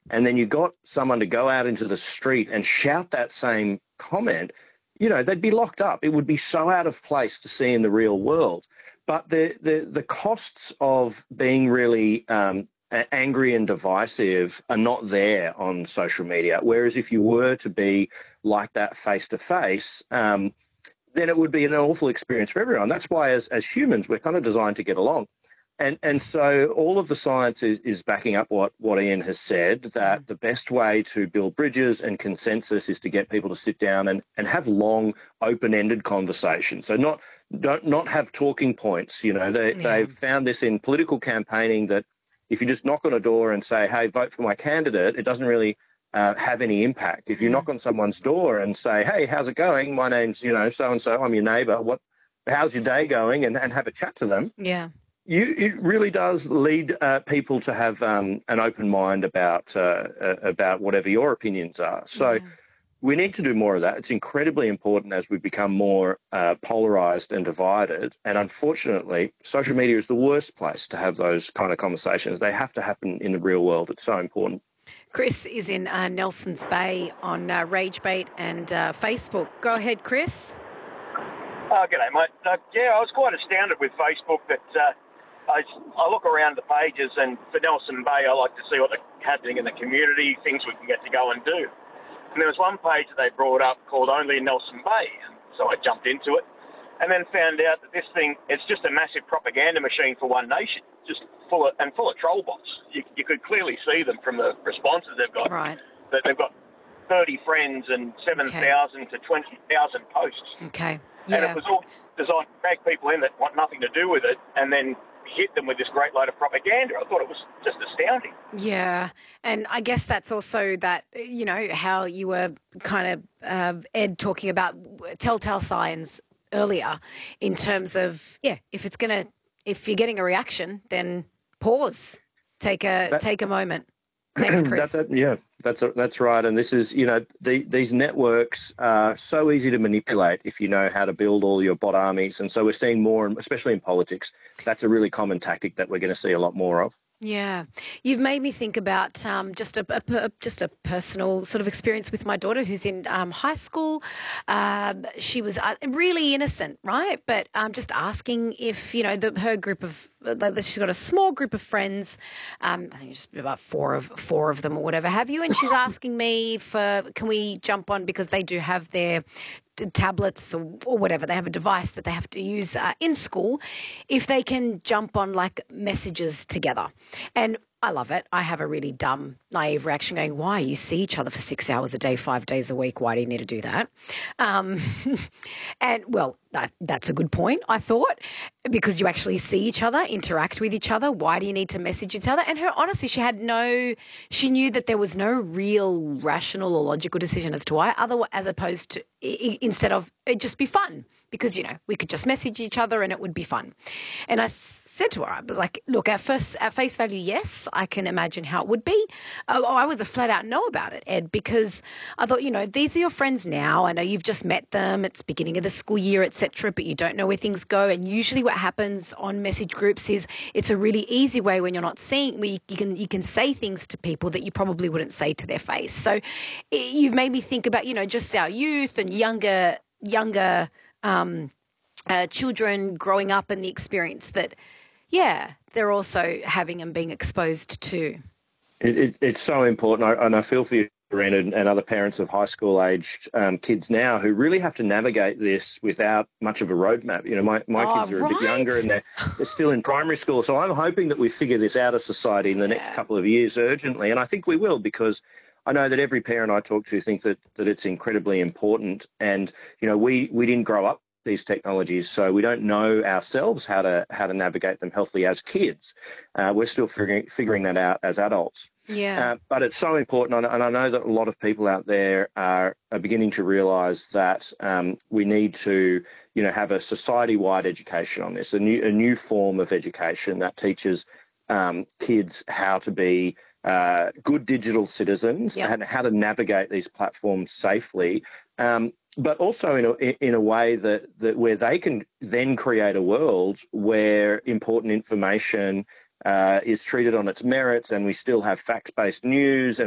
and then you got someone to go out into the street and shout that same comment, you know, they'd be locked up. It would be so out of place to see in the real world. But the costs of being really angry and divisive are not there on social media. Whereas if you were to be like that face to face, then it would be an awful experience for everyone. That's why as humans, we're kind of designed to get along. And so all of the science is backing up what Ian has said, that the best way to build bridges and consensus is to get people to sit down and have long, open-ended conversations. So not have talking points. You know, they've found this in political campaigning that if you just knock on a door and say, hey, vote for my candidate, it doesn't really have any impact. If you knock on someone's door and say, hey, how's it going? My name's, you know, so-and-so, I'm your neighbour. How's your day going? And have a chat to them. Yeah. It really does lead people to have an open mind about whatever your opinions are. So we need to do more of that. It's incredibly important as we become more polarised and divided. And unfortunately, social media is the worst place to have those kind of conversations. They have to happen in the real world. It's so important. Chris is in Nelson's Bay on RageBait and Facebook. Go ahead, Chris. Oh, g'day, mate. I was quite astounded with Facebook that I look around the pages, and for Nelson Bay, I like to see what's happening in the community, things we can get to go and do. And there was one page that they brought up called Only in Nelson Bay, and so I jumped into it, and then found out that this thing, it's just a massive propaganda machine for One Nation, just full of troll bots. You could clearly see them from the responses they've got. Right. That they've got 30 friends and 7,000 to 20,000 posts. Okay. And it was all designed to drag people in that want nothing to do with it, and then hit them with this great load of propaganda. I thought it was just astounding. Yeah. And I guess that's also that, you know, how you were kind of, Ed, talking about telltale signs earlier in terms of, if you're getting a reaction, then pause, take a moment. Thanks, Chris. That's right. And this is, you know, these networks are so easy to manipulate if you know how to build all your bot armies. And so we're seeing more, especially in politics, that's a really common tactic that we're going to see a lot more of. Yeah. You've made me think about just a personal sort of experience with my daughter who's in high school. She was really innocent, right? But just asking if, you know, her group of, she's got a small group of friends, I think it's about four of them or whatever have you, and she's asking me can we jump on, because they do have their tablets or whatever, they have a device that they have to use in school, if they can jump on like messages together. And I love it. I have a really dumb, naive reaction going, why? You see each other for 6 hours a day, 5 days a week. Why do you need to do that? And, well, that's a good point, I thought, because you actually see each other, interact with each other. Why do you need to message each other? And honestly, she knew that there was no real rational or logical decision as to why, as opposed to instead of it just be fun, because, you know, we could just message each other and it would be fun. And I said to her, I was like, look, at face value, yes, I can imagine how it would be. I was a flat out no about it, Ed, because I thought, you know, these are your friends now. I know you've just met them. It's beginning of the school year, etc., but you don't know where things go. And usually what happens on message groups is it's a really easy way when you're not seeing, where you can say things to people that you probably wouldn't say to their face. So you've made me think about, you know, just our youth and younger children growing up, and the experience that, they're also having and being exposed to. It's so important, and I feel for you, Karina, and other parents of high school-aged kids now who really have to navigate this without much of a roadmap. You know, my kids are a bit younger, and they're still in primary school, so I'm hoping that we figure this out as society in the next couple of years urgently, and I think we will, because I know that every parent I talk to thinks that it's incredibly important. And, you know, we didn't grow up these technologies, so we don't know ourselves how to navigate them healthily as kids. We're still figuring that out as adults. But it's so important, and I know that a lot of people out there are beginning to realise that we need to, you know, have a society-wide education on this, a new form of education that teaches kids how to be good digital citizens and how to navigate these platforms safely. But also in a way that where they can then create a world where important information is treated on its merits, and we still have fact-based news, and